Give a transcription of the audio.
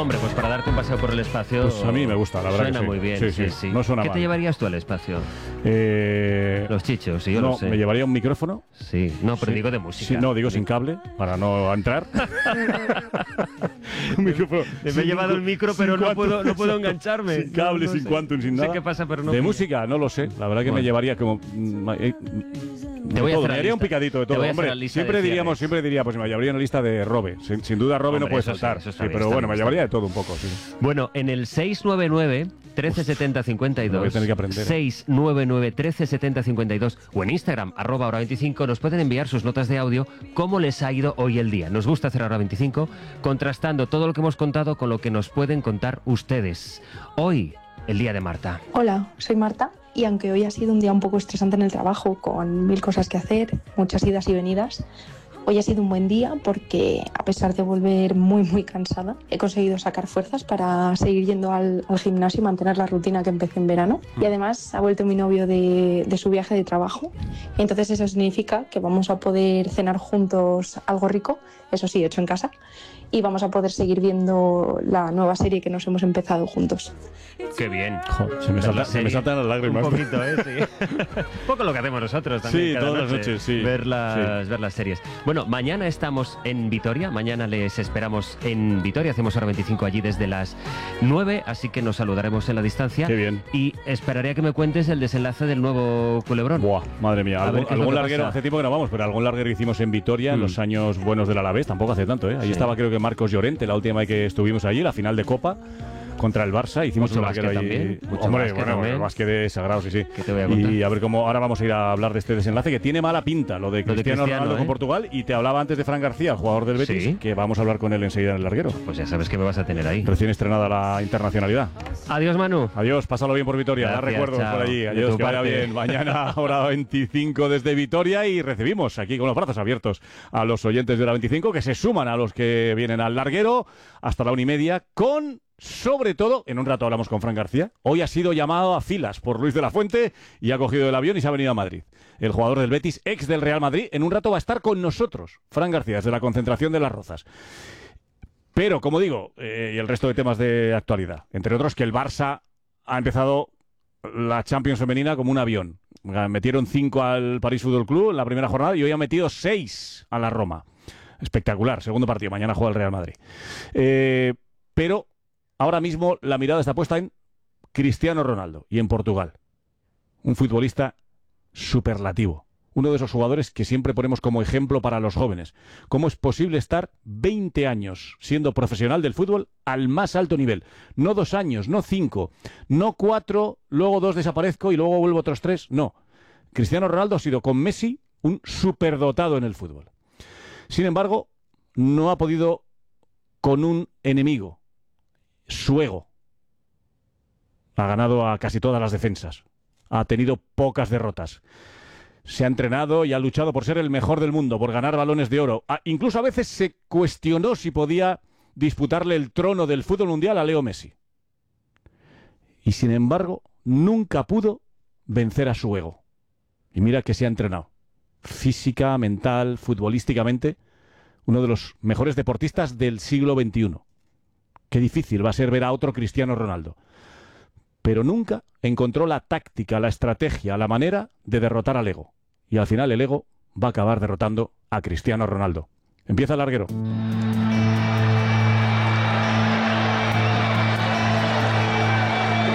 Hombre, pues para darte un paseo por el espacio... Pues a mí me gusta, la verdad. Suena que sí. muy bien, Sí. No suena ¿Qué mal. te llevarías tú al espacio? Los chichos, sí, yo no, lo sé. me llevaría un micrófono. Sí, no, pero Sí. digo de música. Sí, no, digo sin cable, para no entrar. Un micrófono. Me he llevado el micro, pero no puedo engancharme. Sin cable, No sin sé. quantum, sin nada. Sé qué pasa, pero no De pilla. música, no lo sé. La verdad que me llevaría como... Te voy a hacer me la haría un lista. picadito de Te todo. voy a hacer Hombre, la lista siempre de diríamos, cierres. pues me llevaría una lista de Robe. Sin duda Robe no Hombre, puede eso sí, saltar. eso está Sí, bien, pero está bueno, bien, me llevaría de todo un poco, sí. Bueno, en el 699 1370 52, Lo voy a tener que aprender, 699 1370 52 o en Instagram @hora 25 nos pueden enviar sus notas de audio cómo les ha ido hoy el día. Nos gusta hacer Hora 25 contrastando todo lo que hemos contado con lo que nos pueden contar ustedes. Hoy, el día de Marta. Hola, soy Marta y aunque hoy ha sido un día un poco estresante en el trabajo, con 1000 cosas que hacer, muchas idas y venidas, hoy ha sido un buen día porque a pesar de volver muy cansada, he conseguido sacar fuerzas para seguir yendo al gimnasio y mantener la rutina que empecé en verano. Y además ha vuelto mi novio de su viaje de trabajo. Y entonces eso significa que vamos a poder cenar juntos algo rico, eso sí, hecho en casa, y vamos a poder seguir viendo la nueva serie que nos hemos empezado juntos. ¡Qué bien! Se me saltan las lágrimas. Un poquito, sí. Un poco lo que hacemos nosotros también. Sí, cada todas las noches, sí. Ver las series. Bueno, mañana estamos en Vitoria. Mañana les esperamos en Vitoria. Hacemos Hora 25 allí desde las 9, así que nos saludaremos en la distancia. Qué bien. Y esperaré a que me cuentes el desenlace del nuevo Culebrón. Buah, madre mía. A ver qué es lo Algún que larguero, pasa. hace tiempo que no vamos, pero algún larguero hicimos en Vitoria en los años buenos del Alavés, tampoco hace tanto, ¿eh? Ahí Sí. estaba creo que Marcos Llorente, la última vez que estuvimos allí, la final de Copa contra el Barça, hicimos Mucho un larguero básquet ahí. también, mucho Hombre, básquet bueno, también. el básquet de sagrado, sí. ¿Qué te voy a contar? Y a ver cómo ahora vamos a ir a hablar de este desenlace que tiene mala pinta, lo de Cristiano Ronaldo ¿eh? con Portugal, y te hablaba antes de Fran García, el jugador del Betis, Sí. que vamos a hablar con él enseguida en el larguero. Pues ya sabes que me vas a tener ahí. Recién estrenada la internacionalidad. Adiós, Manu. Adiós, pásalo bien por Vitoria. Da Gracias, recuerdos chao. por allí. De Adiós, tu que vaya parte. bien. Mañana, hora 25 desde Vitoria, y recibimos aquí con los brazos abiertos a los oyentes de hora 25 que se suman a los que vienen al larguero hasta la 1:30 con... Sobre todo, en un rato hablamos con Fran García. Hoy ha sido llamado a filas por Luis de la Fuente y ha cogido el avión y se ha venido a Madrid. El jugador del Betis, ex del Real Madrid, en un rato va a estar con nosotros. Fran García, desde la concentración de Las Rozas. Pero, como digo, y el resto de temas de actualidad. Entre otros, que el Barça ha empezado la Champions femenina como un avión. Metieron 5 al París Fútbol Club en la primera jornada y hoy han metido 6 a la Roma. Espectacular, segundo partido. Mañana juega el Real Madrid. Pero ahora mismo la mirada está puesta en Cristiano Ronaldo y en Portugal. Un futbolista superlativo. Uno de esos jugadores que siempre ponemos como ejemplo para los jóvenes. ¿Cómo es posible estar 20 años siendo profesional del fútbol al más alto nivel? No 2 años, no 5, no 4, luego 2 desaparezco y luego vuelvo otros 3. No. Cristiano Ronaldo ha sido con Messi un superdotado en el fútbol. Sin embargo, no ha podido con un enemigo. Su ego. Ha ganado a casi todas las defensas. Ha tenido pocas derrotas. Se ha entrenado y ha luchado por ser el mejor del mundo, por ganar balones de oro. Incluso a veces se cuestionó si podía disputarle el trono del fútbol mundial a Leo Messi. Y sin embargo, nunca pudo vencer a su ego. Y mira que se ha entrenado. Física, mental, futbolísticamente, uno de los mejores deportistas del siglo XXI. Qué difícil va a ser ver a otro Cristiano Ronaldo. Pero nunca encontró la táctica, la estrategia, la manera de derrotar al ego. Y al final el ego va a acabar derrotando a Cristiano Ronaldo. Empieza el larguero.